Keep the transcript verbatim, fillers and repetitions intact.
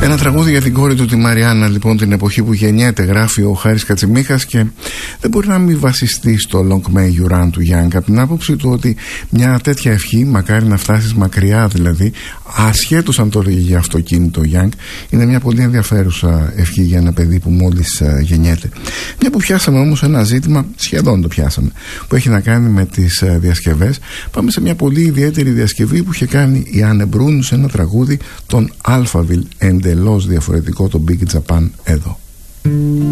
Ένα τραγούδι για την κόρη του τη Μαριάννα, λοιπόν, την εποχή που γεννιέται, γράφει ο Χάρης Κατσιμίχας, και δεν μπορεί να μην βασιστεί στο Long May You Run του Young, από την άποψη του ότι μια τέτοια ευχή, μακάρι να φτάσεις μακριά δηλαδή, ασχέτως αν το έλεγε για αυτοκίνητο Young, είναι μια πολύ ενδιαφέρουσα ευχή για ένα παιδί που μόλις uh, γεννιέται. Μια που πιάσαμε όμως ένα ζήτημα, σχεδόν το πιάσαμε, που έχει να κάνει με τις uh, διασκευές, πάμε σε μια πολύ ιδιαίτερη διασκευή που είχε κάνει η Άννε Μπρούν σε ένα τραγούδι των Alphaville, εντελώς διαφορετικό, το Big Japan, εδώ.